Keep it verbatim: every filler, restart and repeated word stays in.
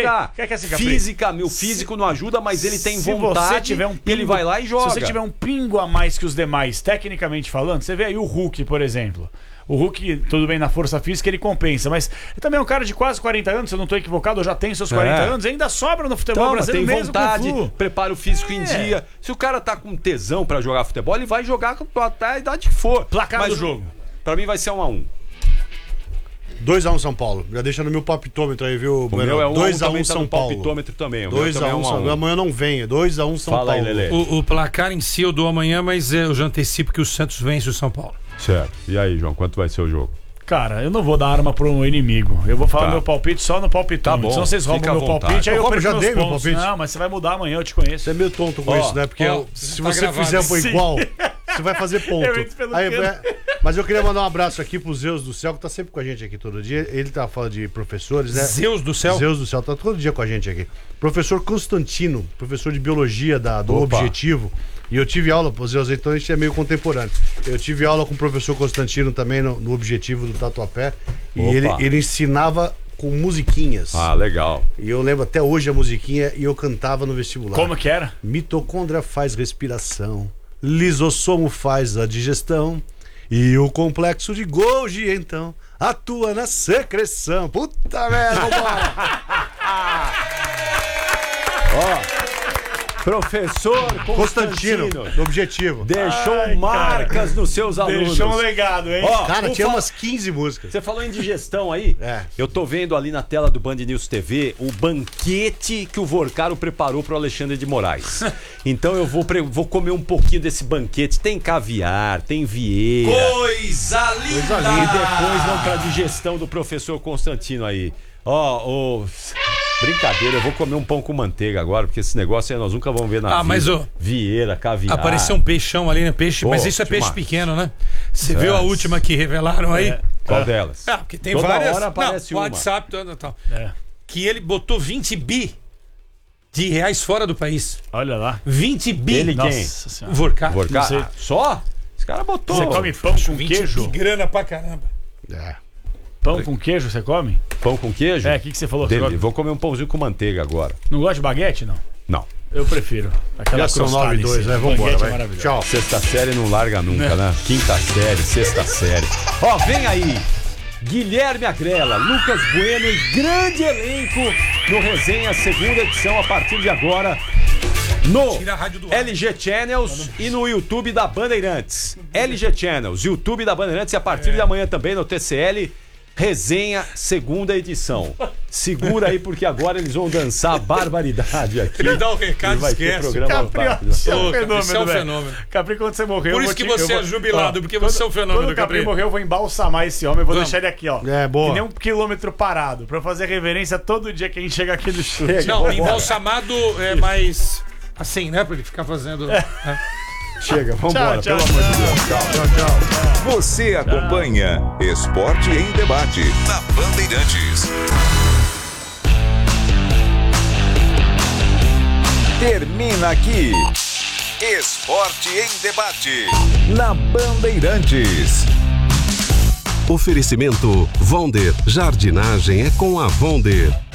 jogar. Quer que assim, Capri? Física, meu físico não ajuda, mas ele tem Se vontade. você tiver um pingo, ele vai lá e joga. Se você tiver um pingo a mais que os demais, tecnicamente falando, você vê aí o Hulk, por exemplo. O Hulk, tudo bem, na força física ele compensa, mas ele também é um cara de quase quarenta anos, se eu não estou equivocado, ou já tem seus quarenta É. anos, ainda sobra no futebol Toma, brasileiro tem mesmo vontade, com o flu. prepara o físico É. em dia. Se o cara tá com tesão pra jogar futebol, ele vai jogar até a idade que for. Placar Mas do jogo. Pra mim vai ser um a um. dois a um São Paulo. Já deixa no meu palpitômetro aí, viu, O meu é um a um dois a um também, tá São no Paulo. palpitômetro também. O meu dois também a é um um a São um. Paulo. Amanhã não venha. dois a um São Fala aí, Paulo. Lelê. O, o placar em si eu dou amanhã, mas é, eu já antecipo que o Santos vence o São Paulo. Certo. E aí, João, quanto vai ser o jogo? Cara, eu não vou dar arma pro um inimigo. Eu vou falar Tá. meu palpite só no palpitômetro. Tá bom, Senão vocês roubam fica à meu vontade. palpite, aí Eu eu roubo, perco já meus dei meu pontos. palpite. Não, mas você vai mudar amanhã, eu te conheço. Você é meio tonto com Ó, isso, né? Porque ó, eu- se tá você gravado. fizer for Sim. igual, você vai fazer ponto. Eu entro pelo Aí, cano. vai- mas eu queria mandar um abraço aqui pro Zeus do Céu, que tá sempre com a gente aqui todo dia. Ele tá falando de professores, né? Zeus do céu. Zeus do Céu tá todo dia com a gente aqui. Professor Constantino, professor de biologia da, do Opa. Objetivo. E eu tive aula, pô, Zeus, então a gente é meio contemporâneo. Eu tive aula com o professor Constantino também no, no Objetivo do Tatuapé. E Opa. ele, ele ensinava com musiquinhas. Ah, legal. E eu lembro até hoje a musiquinha e eu cantava no vestibular. Como que era? Mitocôndria faz respiração, lisossomo faz a digestão e o complexo de Golgi, então, atua na secreção. Puta merda, vambora! Ó, professor Constantino, Constantino, do Objetivo. deixou Ai, marcas cara. nos seus alunos. Deixou um legado, hein? Ó, Cara, por tinha fa- umas quinze músicas. Você falou em digestão aí? É. Eu tô vendo ali na tela do Band News T V o banquete que o Vorcaro preparou pro Alexandre de Moraes. Então eu vou, pre- vou comer um pouquinho desse banquete. Tem caviar, tem vieira. Coisa linda! E depois vamos pra digestão do professor Constantino aí. Ó, ô, brincadeira, eu vou comer um pão com manteiga agora, porque esse negócio aí nós nunca vamos ver na Ah, vida. mas, ô, Vieira, caviar. Apareceu um peixão ali, né? Peixe, Pô, mas isso é peixe demais. pequeno, né? Você É. viu a última que revelaram aí? É. Qual É. delas? Ah, porque tem Toda várias. hora aparece não, uma. WhatsApp, tal, tal. É. Que ele botou vinte bi de reais fora do país. Olha lá. vinte bi. Ele quem? Nossa senhora. Vorcar. Vorcar? não sei. Ah, só? Esse cara botou. Você come pão com vinte queijo? bi grana pra caramba. É. Pão com queijo você come? Pão com queijo? É, o que, que você falou? Você Dele. gosta- Vou comer um pãozinho com manteiga agora. Não gosta de baguete, não? Não. Eu prefiro. Aquela Já são crostada nove e em dois, cima. né? Vambora, Baguete é vai. maravilhoso. Tchau. Sexta série não larga nunca, né? Quinta série, sexta série. Ó, vem aí. Guilherme Agrela, Lucas Bueno e grande elenco no Resenha, segunda edição, a partir de agora, no Tira a rádio do ar. L G Channels e no YouTube da Bandeirantes. L G Channels, YouTube da Bandeirantes e a partir de amanhã também no T C L, Resenha, segunda edição. Segura aí, porque agora eles vão dançar barbaridade aqui. Ele dá o recado, E vai ter esquece. programa Capri, rápido. você é Ô, um Capri, fenômeno, você é um velho. fenômeno. Capri, quando você morrer, Por eu isso vou que te- você eu vou- é jubilado, Ó, porque você é um fenômeno, Quando o Capri Capri. morrer, eu vou embalsamar esse homem, eu vou Vamos. deixar ele aqui, ó. É, boa. Que nem um quilômetro parado, pra eu fazer reverência todo dia que a gente chega aqui no estúdio. Chega. Não, Vambora. embalsamado é mais assim, né? Pra ele ficar fazendo. né? Chega, vambora, Tchau, pelo tchau, amor de tchau. Deus. Tchau. Você acompanha Esporte em Debate na Bandeirantes. Termina aqui Esporte em Debate na Bandeirantes. Oferecimento Vonder. Jardinagem é com a Vonder.